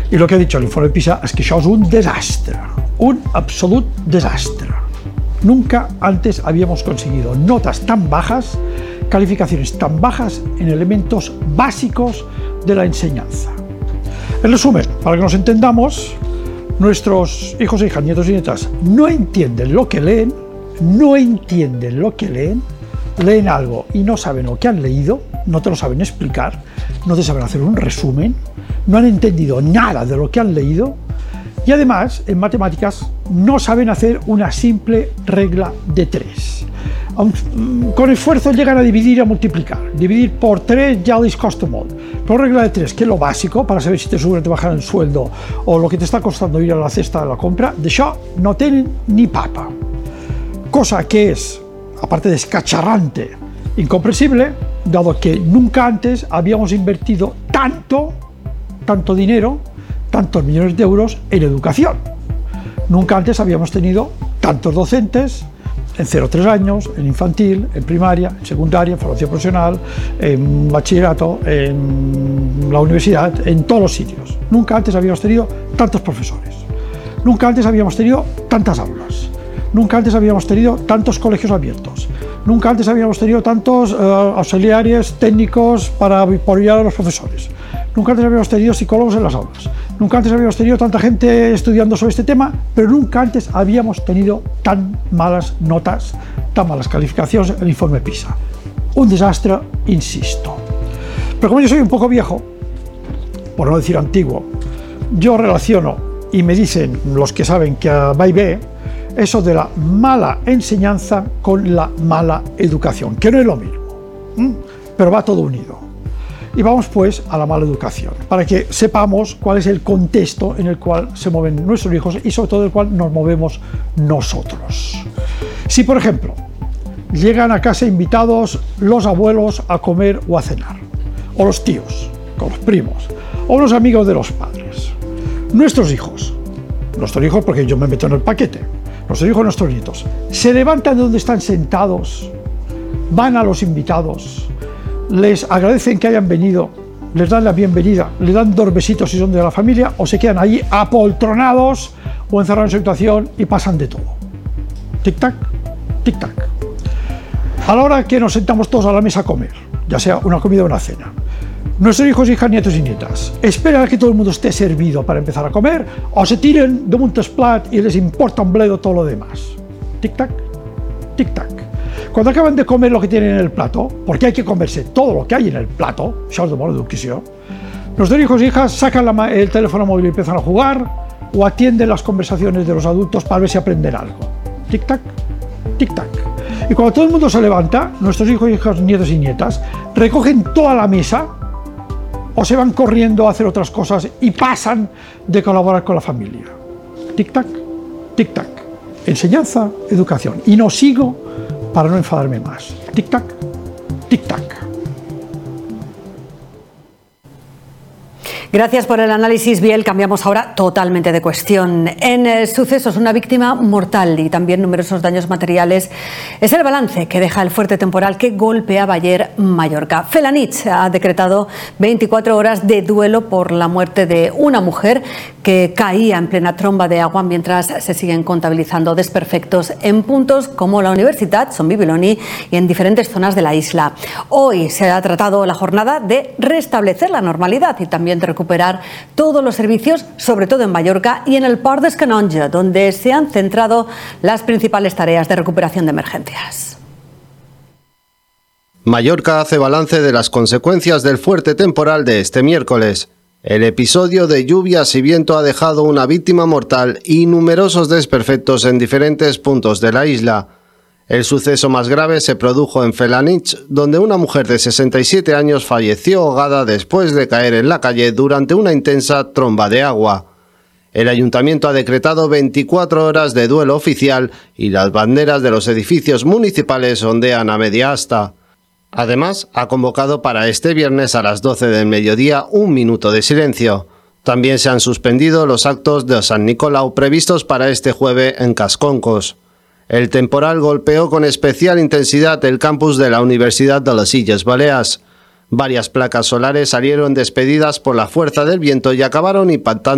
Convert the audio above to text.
I el que ha dit l'informe PISA és que això és un desastre, un absolut desastre. Nunca antes habíamos conseguido notas tan bajas, calificaciones tan bajas en elementos básicos de la enseñanza. En resumen, para que nos entendamos, nuestros hijos e hijas, nietos y nietas no entienden lo que leen, leen algo y no saben lo que han leído, no te lo saben explicar, no te saben hacer un resumen, no han entendido nada de lo que han leído y además en matemáticas no saben hacer una simple regla de 3. Con esfuerzo llegan a dividir y a multiplicar. Dividir por 3 ya les costa molt. Pero regla de 3, que es lo básico para saber si te suben o te bajan el sueldo o lo que te está costando ir a la cesta de la compra, d'això no tenen ni papa. Cosa que es, aparte de escacharrante, incomprensible, dado que nunca antes habíamos invertido tanto dinero, tantos millones de euros en educación. Nunca antes habíamos tenido tantos docentes en 0-3 años, en infantil, en primaria, en secundaria, en formación profesional, en bachillerato, en la universidad, en todos los sitios. Nunca antes habíamos tenido tantos profesores. Nunca antes habíamos tenido tantas aulas. Nunca antes habíamos tenido tantos colegios abiertos. Nunca antes habíamos tenido tantos auxiliares técnicos para apoyar a los profesores. Nunca antes habíamos tenido psicólogos en las aulas. Nunca antes habíamos tenido tanta gente estudiando sobre este tema, pero nunca antes habíamos tenido tan malas notas, tan malas calificaciones en el informe PISA. Un desastre, insisto. Pero como yo soy un poco viejo, por no decir antiguo, yo relaciono, y me dicen los que saben que va y ve, eso de la mala enseñanza con la mala educación, que no es lo mismo, pero va todo unido. Y vamos pues a la mala educación, para que sepamos cuál es el contexto en el cual se mueven nuestros hijos y sobre todo el cual nos movemos nosotros. Si, por ejemplo, llegan a casa invitados los abuelos a comer o a cenar, o los tíos, con los primos, o los amigos de los padres, nuestros hijos porque yo me meto en el paquete, nuestros hijos, nuestros nietos, se levantan de donde están sentados, van a los invitados, les agradecen que hayan venido, les dan la bienvenida, les dan 2 besitos si son de la familia, o se quedan ahí apoltronados o encerrados en su habitación y pasan de todo. Tic-tac, tic-tac. A la hora que nos sentamos todos a la mesa a comer, ya sea una comida o una cena, nuestros hijos, hijas, nietos y nietas esperan a que todo el mundo esté servido para empezar a comer o se tiren de un plat y les importa un bledo todo lo demás. Tic-tac, tic-tac. Cuando acaban de comer lo que tienen en el plato, porque hay que comerse todo lo que hay en el plato, això és de bona educació, nuestros hijos e hijas sacan el teléfono móvil y empiezan a jugar o atienden las conversaciones de los adultos para ver si aprenden algo. Tic-tac, tic-tac. Y cuando todo el mundo se levanta, nuestros hijos, hijas, nietos y nietas recogen toda la mesa o se van corriendo a hacer otras cosas y pasan de colaborar con la familia. Tic-tac, tic-tac. Enseñanza, educación. Y no sigo para no enfadarme más. Tic-tac, tic-tac. Gracias por el análisis, Biel. Cambiamos ahora totalmente de cuestión. En sucesos, una víctima mortal y también numerosos daños materiales es el balance que deja el fuerte temporal que golpeaba ayer Mallorca. Felanitx ha decretado 24 horas de duelo por la muerte de una mujer que caía en plena tromba de agua mientras se siguen contabilizando desperfectos en puntos como la Universitat Son Bibiloni y en diferentes zonas de la isla. Hoy se ha tratado la jornada de restablecer la normalidad y también de recuperar todos los servicios, sobre todo en Mallorca y en el Port de Canonja, donde se han centrado las principales tareas de recuperación de emergencias. Mallorca hace balance de las consecuencias del fuerte temporal de este miércoles. El episodio de lluvias y viento ha dejado una víctima mortal y numerosos desperfectos en diferentes puntos de la isla. El suceso más grave se produjo en Felanitx, donde una mujer de 67 años falleció ahogada después de caer en la calle durante una intensa tromba de agua. El ayuntamiento ha decretado 24 horas de duelo oficial y las banderas de los edificios municipales ondean a media asta. Además, ha convocado para este viernes a las 12 del mediodía un minuto de silencio. También se han suspendido los actos de Sant Nicolau previstos para este jueves en Casconcos. El temporal golpeó con especial intensidad el campus de la Universidad de las Illes Balears. Varias placas solares salieron despedidas por la fuerza del viento y acabaron impactando